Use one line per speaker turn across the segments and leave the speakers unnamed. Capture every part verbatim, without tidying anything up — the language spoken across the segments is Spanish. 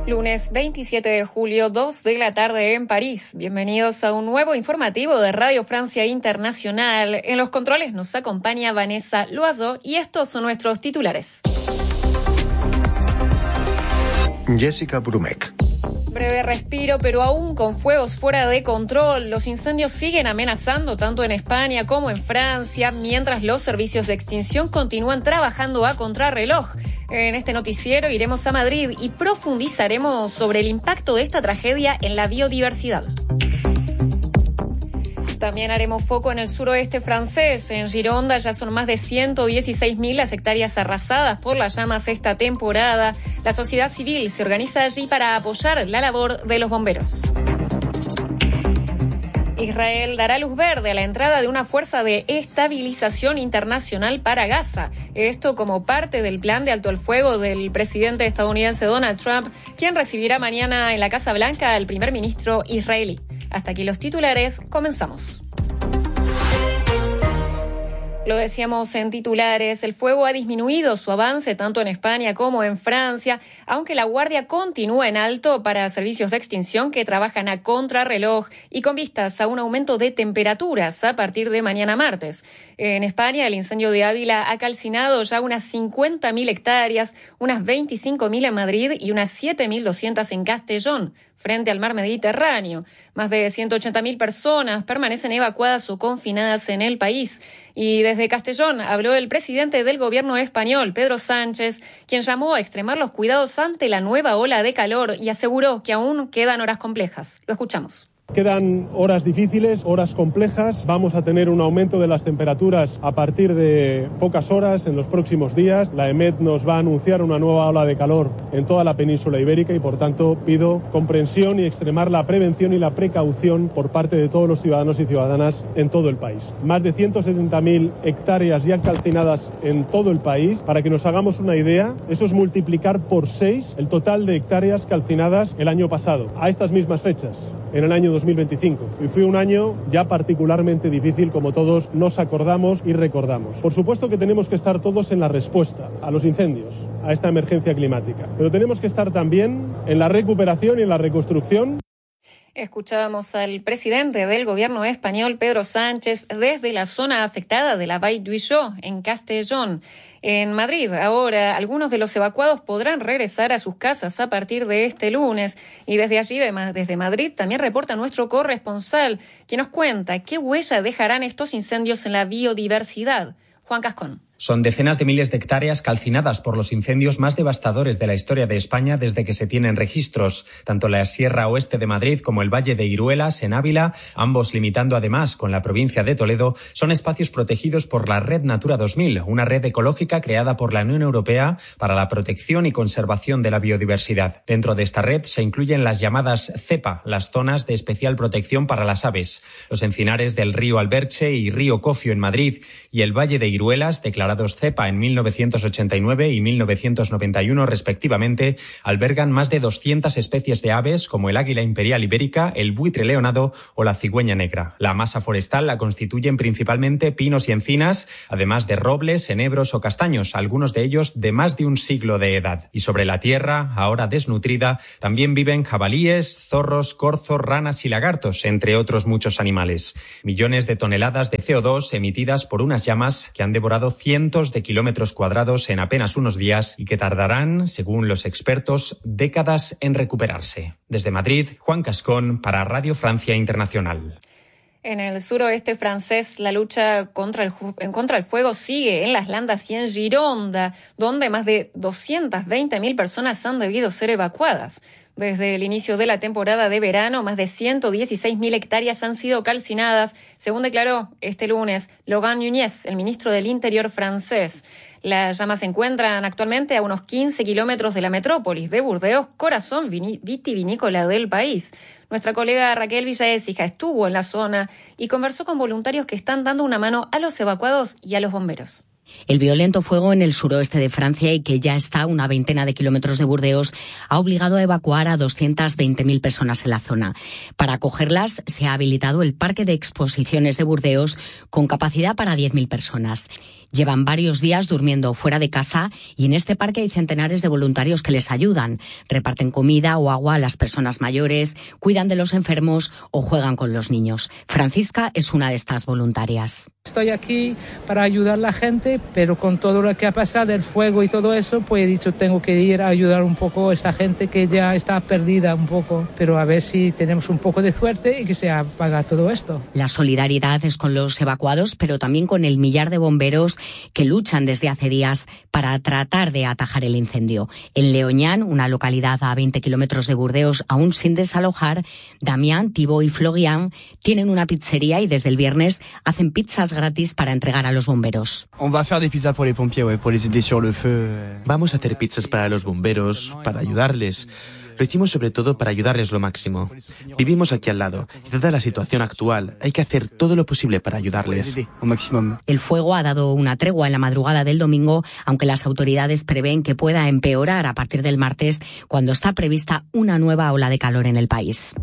Lunes veintisiete de julio, dos de la tarde en París. Bienvenidos a un nuevo informativo de Radio Francia Internacional. En los controles nos acompaña Vanessa Loiseau y estos son nuestros titulares.
Jessica Brumeck.
Breve respiro, pero aún con fuegos fuera de control. Los incendios siguen amenazando tanto en España como en Francia, mientras los servicios de extinción continúan trabajando a contrarreloj. En este noticiero iremos a Madrid y profundizaremos sobre el impacto de esta tragedia en la biodiversidad. También haremos foco en el suroeste francés. En Gironda ya son más de ciento dieciséis mil las hectáreas arrasadas por las llamas esta temporada. La sociedad civil se organiza allí para apoyar la labor de los bomberos. Israel dará luz verde a la entrada de una fuerza de estabilización internacional para Gaza. Esto como parte del plan de alto el fuego del presidente estadounidense Donald Trump, quien recibirá mañana en la Casa Blanca al primer ministro israelí. Hasta aquí los titulares, comenzamos. Lo decíamos en titulares, el fuego ha disminuido su avance tanto en España como en Francia, aunque la guardia continúa en alto para servicios de extinción que trabajan a contrarreloj y con vistas a un aumento de temperaturas a partir de mañana martes. En España, el incendio de Ávila ha calcinado ya unas cincuenta mil hectáreas, unas veinticinco mil en Madrid y unas siete mil doscientas en Castellón, frente al mar Mediterráneo. Más de ciento ochenta mil personas permanecen evacuadas o confinadas en el país. Y desde Castellón habló el presidente del gobierno español, Pedro Sánchez, quien llamó a extremar los cuidados ante la nueva ola de calor y aseguró que aún quedan horas complejas. Lo escuchamos.
Quedan horas difíciles, horas complejas. Vamos a tener un aumento de las temperaturas a partir de pocas horas en los próximos días. La E M E T nos va a anunciar una nueva ola de calor en toda la península ibérica y, por tanto, pido comprensión y extremar la prevención y la precaución por parte de todos los ciudadanos y ciudadanas en todo el país. Más de ciento setenta mil hectáreas ya calcinadas en todo el país. Para que nos hagamos una idea, eso es multiplicar por seis el total de hectáreas calcinadas el año pasado, a estas mismas fechas, en el año dos mil veinticinco. Y fue un año ya particularmente difícil, como todos nos acordamos y recordamos. Por supuesto que tenemos que estar todos en la respuesta a los incendios, a esta emergencia climática, pero tenemos que estar también en la recuperación y en la reconstrucción.
Escuchábamos al presidente del gobierno español, Pedro Sánchez, desde la zona afectada de la Vall d'Uixó, en Castellón. En Madrid, ahora, algunos de los evacuados podrán regresar a sus casas a partir de este lunes. Y desde allí, desde Madrid, también reporta nuestro corresponsal, quien nos cuenta qué huella dejarán estos incendios en la biodiversidad. Juan Cascón.
Son decenas de miles de hectáreas calcinadas por los incendios más devastadores de la historia de España desde que se tienen registros, tanto la Sierra Oeste de Madrid como el Valle de Iruelas en Ávila, ambos limitando además con la provincia de Toledo, son espacios protegidos por la Red Natura dos mil, una red ecológica creada por la Unión Europea para la protección y conservación de la biodiversidad. Dentro de esta red se incluyen las llamadas CEPA, las zonas de especial protección para las aves, los encinares del río Alberche y río Cofio en Madrid y el Valle de Iruelas, declarado CEPA en mil novecientos ochenta y nueve y mil novecientos noventa y uno respectivamente, albergan más de doscientas especies de aves como el águila imperial ibérica, el buitre leonado o la cigüeña negra. La masa forestal la constituyen principalmente pinos y encinas, además de robles, enebros o castaños, algunos de ellos de más de un siglo de edad. Y sobre la tierra, ahora desnutrida, también viven jabalíes, zorros, corzos, ranas y lagartos, entre otros muchos animales. Millones de toneladas de C O dos emitidas por unas llamas que han devorado cientos de kilómetros cuadrados en apenas unos días y que tardarán, según los expertos, décadas en recuperarse. Desde Madrid, Juan Cascón para Radio Francia Internacional.
En el suroeste francés, la lucha contra el, en contra el fuego sigue en Las Landas y en Gironda, donde más de doscientas veinte mil personas han debido ser evacuadas. Desde el inicio de la temporada de verano, más de ciento dieciséis mil hectáreas han sido calcinadas, según declaró este lunes Laurent Nunez, el ministro del Interior francés. Las llamas se encuentran actualmente a unos quince kilómetros de la metrópolis de Burdeos, corazón vitivinícola del país. Nuestra colega Raquel Villaécija estuvo en la zona y conversó con voluntarios que están dando una mano a los evacuados y a los bomberos.
El violento fuego en el suroeste de Francia y que ya está a una veintena de kilómetros de Burdeos ha obligado a evacuar a doscientas veinte mil personas en la zona. Para acogerlas se ha habilitado el Parque de Exposiciones de Burdeos con capacidad para diez mil personas. Llevan varios días durmiendo fuera de casa y en este parque hay centenares de voluntarios que les ayudan. Reparten comida o agua a las personas mayores, cuidan de los enfermos o juegan con los niños. Francisca es una de estas voluntarias.
Estoy aquí para ayudar a la gente, pero con todo lo que ha pasado, el fuego y todo eso, pues he dicho tengo que ir a ayudar un poco a esta gente que ya está perdida un poco, pero a ver si tenemos un poco de suerte y que se apaga todo esto.
La solidaridad es con los evacuados, pero también con el millar de bomberos que luchan desde hace días para tratar de atajar el incendio. En Leoñán, una localidad a veinte kilómetros de Burdeos, aún sin desalojar, Damián, Thibaut y Florian tienen una pizzería y desde el viernes hacen pizzas gratis para entregar a los bomberos.
Vamos a hacer pizzas para los bomberos, para ayudarles. Lo hicimos sobre todo para ayudarles lo máximo. Vivimos aquí al lado y dada la situación actual hay que hacer todo lo posible para ayudarles.
El fuego ha dado una tregua en la madrugada del domingo, aunque las autoridades prevén que pueda empeorar a partir del martes, cuando está prevista una nueva ola de calor en el país.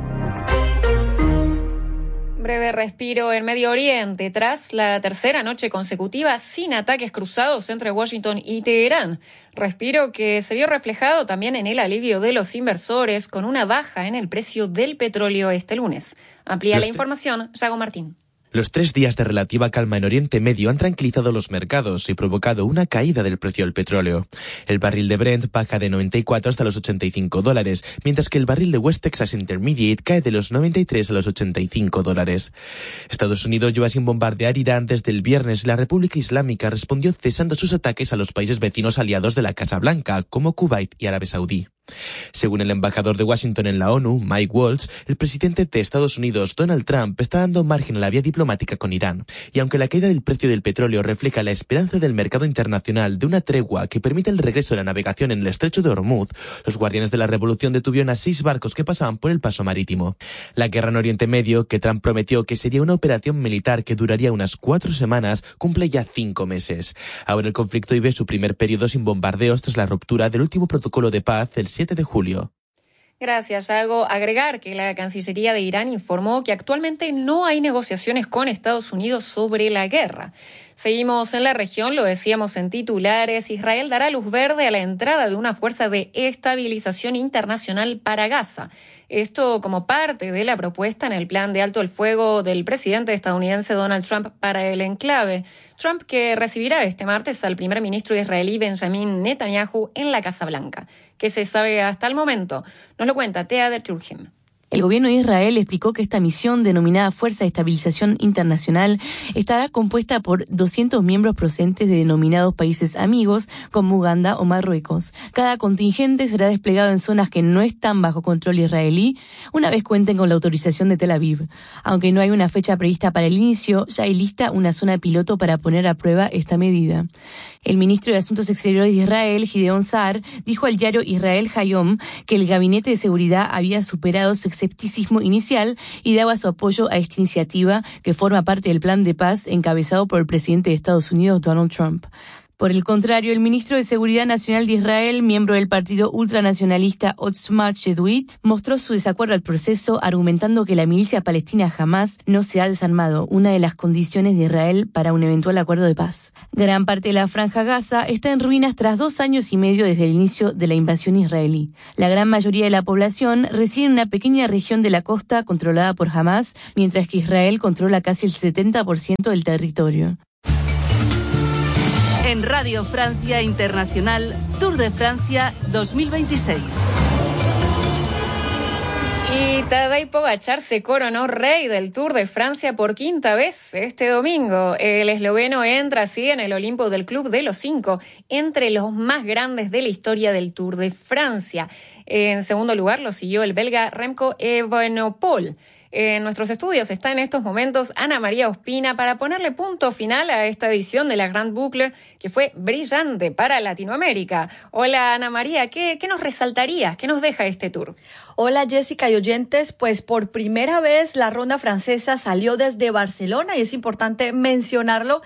Breve respiro en Medio Oriente tras la tercera noche consecutiva sin ataques cruzados entre Washington y Teherán. Respiro que se vio reflejado también en el alivio de los inversores con una baja en el precio del petróleo este lunes. Amplía la información, Yago Martín.
Los tres días de relativa calma en Oriente Medio han tranquilizado los mercados y provocado una caída del precio del petróleo. El barril de Brent baja de noventa y cuatro hasta los ochenta y cinco dólares, mientras que el barril de West Texas Intermediate cae de los noventa y tres a los ochenta y cinco dólares. Estados Unidos lleva sin bombardear Irán desde el viernes y la República Islámica respondió cesando sus ataques a los países vecinos aliados de la Casa Blanca, como Kuwait y Arabia Saudí. Según el embajador de Washington en la ONU, Mike Waltz, el presidente de Estados Unidos, Donald Trump, está dando margen a la vía diplomática con Irán. Y aunque la caída del precio del petróleo refleja la esperanza del mercado internacional de una tregua que permita el regreso de la navegación en el estrecho de Hormuz, los guardianes de la revolución detuvieron a seis barcos que pasaban por el paso marítimo. La guerra en Oriente Medio, que Trump prometió que sería una operación militar que duraría unas cuatro semanas, cumple ya cinco meses. Ahora el conflicto vive su primer periodo sin bombardeos tras la ruptura del último protocolo de paz el siete de julio.
Gracias, Yago. Agregar que la Cancillería de Irán informó que actualmente no hay negociaciones con Estados Unidos sobre la guerra. Seguimos en la región, lo decíamos en titulares, Israel dará luz verde a la entrada de una fuerza de estabilización internacional para Gaza. Esto como parte de la propuesta en el plan de alto el fuego del presidente estadounidense Donald Trump para el enclave. Trump que recibirá este martes al primer ministro israelí Benjamin Netanyahu en la Casa Blanca. ¿Qué se sabe hasta el momento? Nos lo cuenta Tea de Turkheim.
El gobierno de Israel explicó que esta misión, denominada Fuerza de Estabilización Internacional, estará compuesta por doscientos miembros procedentes de denominados países amigos, como Uganda o Marruecos. Cada contingente será desplegado en zonas que no están bajo control israelí, una vez cuenten con la autorización de Tel Aviv. Aunque no hay una fecha prevista para el inicio, ya hay lista una zona piloto para poner a prueba esta medida. El ministro de Asuntos Exteriores de Israel, Gideon Saar, dijo al diario Israel Hayom que el gabinete de seguridad había superado su escepticismo inicial y daba su apoyo a esta iniciativa que forma parte del plan de paz encabezado por el presidente de Estados Unidos, Donald Trump. Por el contrario, el ministro de Seguridad Nacional de Israel, miembro del partido ultranacionalista Otzma Yehudit, mostró su desacuerdo al proceso, argumentando que la milicia palestina Hamas no se ha desarmado, una de las condiciones de Israel para un eventual acuerdo de paz. Gran parte de la Franja Gaza está en ruinas tras dos años y medio desde el inicio de la invasión israelí. La gran mayoría de la población reside en una pequeña región de la costa controlada por Hamas, mientras que Israel controla casi el setenta por ciento del territorio.
En Radio Francia Internacional, Tour de Francia dos mil veintiséis.
Y Tadej Pogačar se coronó rey del Tour de Francia por quinta vez este domingo. El esloveno entra así en el Olimpo del Club de los Cinco, entre los más grandes de la historia del Tour de Francia. En segundo lugar lo siguió el belga Remco Evenepoel. En nuestros estudios está en estos momentos Ana María Ospina para ponerle punto final a esta edición de la Grande Boucle que fue brillante para Latinoamérica. Hola Ana María, ¿qué, qué nos resaltarías? ¿Qué nos deja este tour?
Hola Jessica y oyentes, pues por primera vez la ronda francesa salió desde Barcelona y es importante mencionarlo.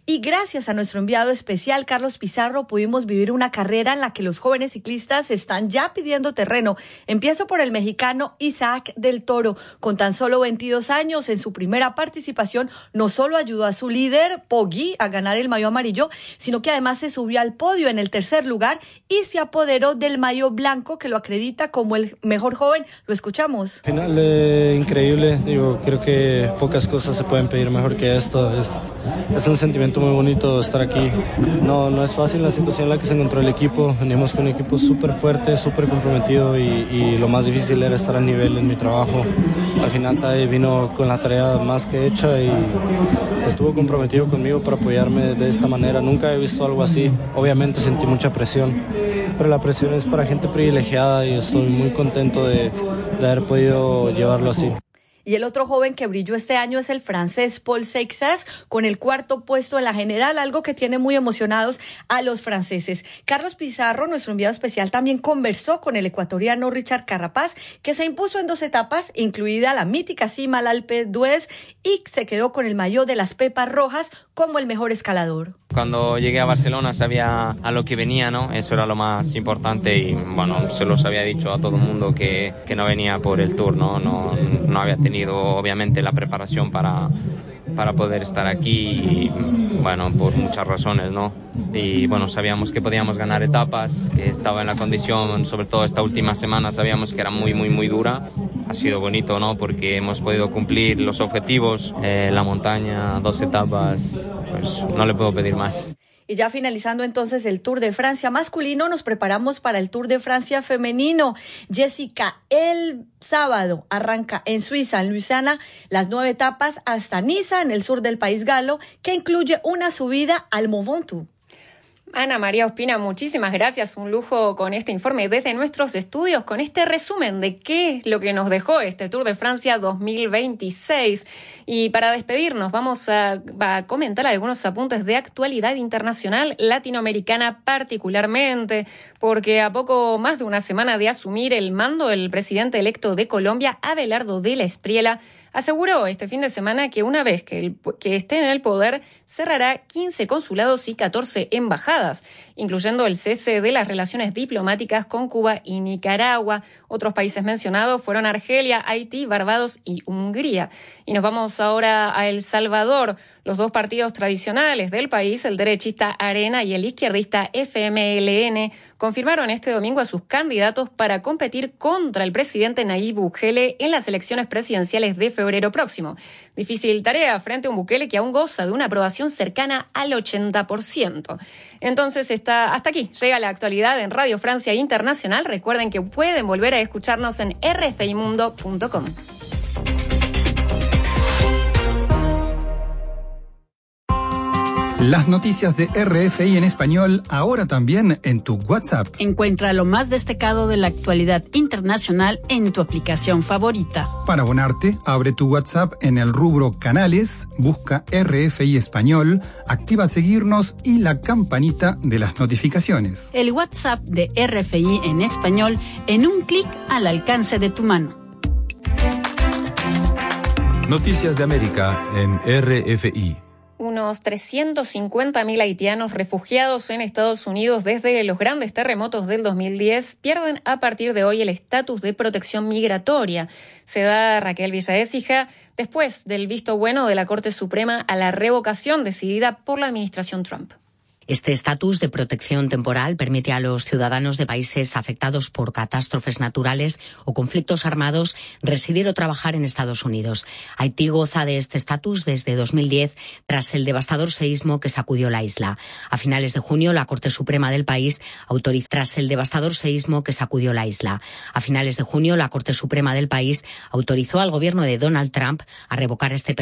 Y gracias a nuestro enviado especial, Carlos Pizarro, pudimos vivir una carrera en la que los jóvenes ciclistas están ya pidiendo terreno. Empiezo por el mexicano Isaac del Toro. Con tan solo veintidós años, en su primera participación, no solo ayudó a su líder, Poggi, a ganar el maillot amarillo, sino que además se subió al podio en el tercer lugar y se apoderó del maillot blanco, que lo acredita como el mejor joven. Lo escuchamos.
Final eh, increíble, digo, creo que pocas cosas se pueden pedir mejor que esto. Es, es un sentimiento muy bonito estar aquí. No, no es fácil la situación en la que se encontró el equipo. Venimos con un equipo súper fuerte, súper comprometido y, y lo más difícil era estar al nivel en mi trabajo. Al final Tadej vino con la tarea más que hecha y estuvo comprometido conmigo para apoyarme de esta manera. Nunca he visto algo así. Obviamente sentí mucha presión, pero la presión es para gente privilegiada y estoy muy contento de, de haber podido llevarlo así.
Y el otro joven que brilló este año es el francés Paul Seixas, con el cuarto puesto en la general, algo que tiene muy emocionados a los franceses. Carlos Pizarro, nuestro enviado especial, también conversó con el ecuatoriano Richard Carapaz, que se impuso en dos etapas, incluida la mítica cima al Alpe d'Huez, y se quedó con el maillot de las Pepas Rojas como el mejor escalador.
Cuando llegué a Barcelona sabía a lo que venía, ¿no? Eso era lo más importante y, bueno, se los había dicho a todo el mundo que, que no venía por el Tour, ¿no? No, no había tenido, obviamente, la preparación para, para poder estar aquí y, bueno, por muchas razones, ¿no? Y, bueno, sabíamos que podíamos ganar etapas, que estaba en la condición, sobre todo esta última semana, sabíamos que era muy, muy, muy dura. Ha sido bonito, ¿no? Porque hemos podido cumplir los objetivos, eh, la montaña, dos etapas, pues no le puedo pedir más.
Y ya finalizando entonces el Tour de Francia masculino, nos preparamos para el Tour de Francia femenino. Jessica, el sábado arranca en Suiza, en Luisiana, las nueve etapas hasta Niza, en el sur del país galo, que incluye una subida al Mont Ventoux.
Ana María Ospina, muchísimas gracias. Un lujo con este informe desde nuestros estudios, con este resumen de qué es lo que nos dejó este Tour de Francia dos mil veintiséis. Y para despedirnos vamos a, a comentar algunos apuntes de actualidad internacional latinoamericana particularmente, porque a poco más de una semana de asumir el mando, el presidente electo de Colombia, Abelardo de la Espriella, aseguró este fin de semana que una vez que, el, que esté en el poder cerrará quince consulados y catorce embajadas, incluyendo el cese de las relaciones diplomáticas con Cuba y Nicaragua. Otros países mencionados fueron Argelia, Haití, Barbados y Hungría. Y nos vamos ahora a El Salvador. Los dos partidos tradicionales del país, el derechista Arena y el izquierdista F M L N, confirmaron este domingo a sus candidatos para competir contra el presidente Nayib Bukele en las elecciones presidenciales de febrero próximo. Difícil tarea frente a un Bukele que aún goza de una aprobación cercana al ochenta por ciento. Entonces, está, hasta aquí llega la actualidad en Radio Francia Internacional. Recuerden que pueden volver a escucharnos en r f i mundo punto com.
Las noticias de R F I en español, ahora también en tu WhatsApp.
Encuentra lo más destacado de la actualidad internacional en tu aplicación favorita.
Para abonarte, abre tu WhatsApp en el rubro Canales, busca R F I Español, activa seguirnos y la campanita de las notificaciones.
El WhatsApp de R F I en español en un clic al alcance de tu mano.
Noticias de América en R F I.
Unos trescientos cincuenta mil haitianos refugiados en Estados Unidos desde los grandes terremotos del dos mil diez pierden a partir de hoy el estatus de protección migratoria. Se da Raquel Villaécija después del visto bueno de la Corte Suprema a la revocación decidida por la administración Trump.
Este estatus de protección temporal permite a los ciudadanos de países afectados por catástrofes naturales o conflictos armados residir o trabajar en Estados Unidos. Haití goza de este estatus desde dos mil diez tras el devastador seísmo que sacudió la isla. A finales de junio, la Corte Suprema del país autorizó tras el devastador seísmo que sacudió la isla. A finales de junio, la Corte Suprema del país autorizó al gobierno de Donald Trump a revocar este